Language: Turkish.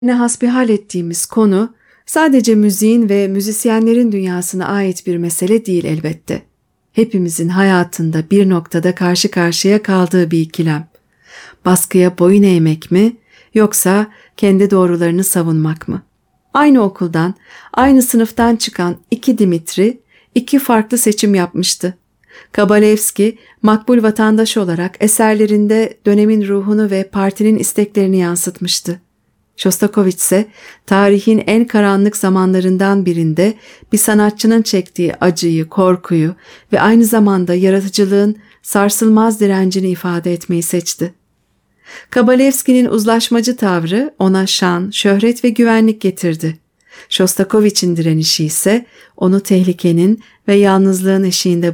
Ne hasbihal ettiğimiz konu sadece müziğin ve müzisyenlerin dünyasına ait bir mesele değil elbette. Hepimizin hayatında bir noktada karşı karşıya kaldığı bir ikilem. Baskıya boyun eğmek mi yoksa kendi doğrularını savunmak mı? Aynı okuldan, aynı sınıftan çıkan iki Dimitri iki farklı seçim yapmıştı. Kabalevski, makbul vatandaş olarak eserlerinde dönemin ruhunu ve partinin isteklerini yansıtmıştı. Shostakovich ise tarihin en karanlık zamanlarından birinde bir sanatçının çektiği acıyı, korkuyu ve aynı zamanda yaratıcılığın sarsılmaz direncini ifade etmeyi seçti. Kabalevski'nin uzlaşmacı tavrı ona şan, şöhret ve güvenlik getirdi. Shostakovich'in direnişi ise onu tehlikenin ve yalnızlığın eşiğinde